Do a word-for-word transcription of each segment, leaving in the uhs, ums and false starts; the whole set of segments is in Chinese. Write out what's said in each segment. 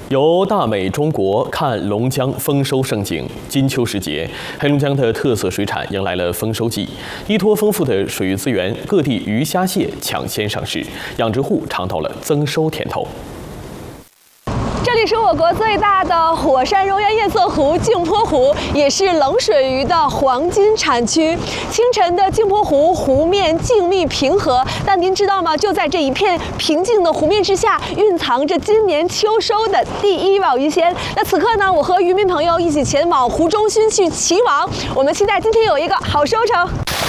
由大美中国看龙江丰收盛景。金秋时节，黑龙江的特色水产迎来了丰收季，依托丰富的水域资源，各地鱼虾蟹抢先上市，养殖户尝到了增收甜头。 这里是我国最大的火山熔岩堰塞湖镜泊湖，也是冷水鱼的黄金产区。清晨的镜泊湖湖面静谧平和，但您知道吗？就在这一片平静的湖面之下，蕴藏着今年秋收的第一网鱼鲜。那此刻呢，我和渔民朋友一起前往湖中心去起网，我们期待今天有一个好收成。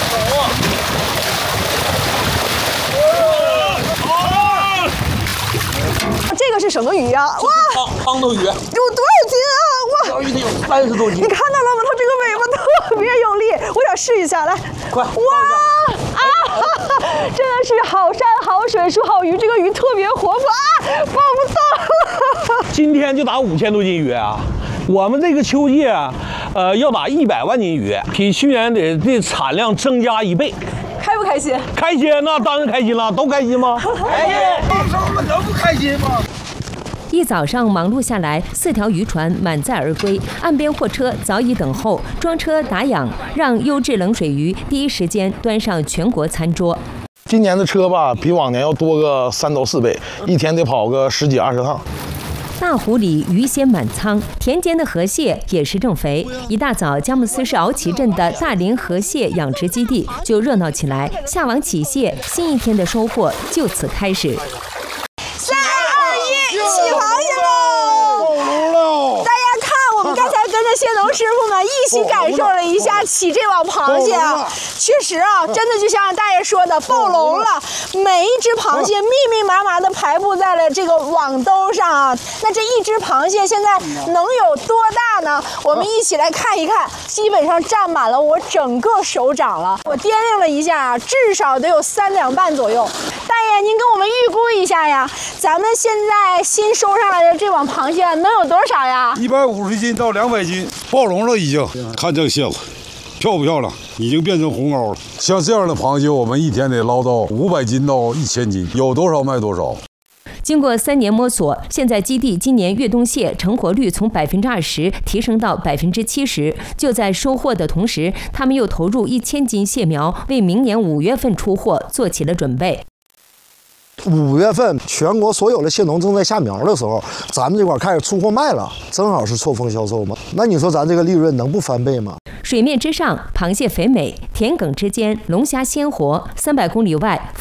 这个是什么鱼啊？哇， 康头鱼有多少斤啊？哇， 条鱼得有三十多斤。 你看到了吗？它这个尾巴特别用力，我想试一下，来， 快！ 哇啊，真的是好山好水出好鱼，这个鱼特别活泼啊，抱不动了。 今天就打五千多斤鱼啊！我们这个秋季啊，呃，要打一百万斤鱼，比去年的这产量增加一倍。 开不开心？ 开心，那当然开心了，都开心吗？ 开心，丰收了能不开心吗？ 一早上忙碌下来，四条渔船满载而归，岸边货车早已等候，装车打氧，让优质冷水鱼第一时间端上全国餐桌。 今年的车吧，比往年要多个三到四倍，一天得跑个十几二十趟。 大湖里鱼鲜满仓，田间的河蟹也是正肥。一大早，佳木斯市敖岐镇的大林河蟹养殖基地就热闹起来，下网起蟹，新一天的收获就此开始。 三二一，起螃蟹喽！大家看，我们刚才跟着蟹农师傅们一起感受了一下起这网螃蟹啊，确实啊，真的就像大爷说的，爆笼了。 每一只螃蟹密密麻麻地排布在了这个网兜上啊，那这一只螃蟹现在能有多大呢？我们一起来看一看，基本上占满了我整个手掌了。我掂量了一下啊，至少得有三两半左右。大爷，您给我们预估一下呀，咱们现在新收上来的这网螃蟹能有多少呀？ 一百五十斤到两百斤，爆笼了已经。看这个蟹子。 漂不漂亮？已经变成红膏了。像这样的螃蟹，我们一天得捞到五百斤到一千斤，有多少卖多少。 经过三年摸索，现在基地今年越冬蟹成活率从百分之二十提升到百分之七十。就在收获的同时，他们又投入一千斤蟹苗，为明年五月份出货做起了准备。 五月份，全国所有的蟹农正在下苗的时候，咱们这块开始出货卖了，正好是错峰销售嘛。那你说咱这个利润能不翻倍吗？ 水面之上，螃蟹肥美；田埂之间，龙虾鲜活。三百公里外，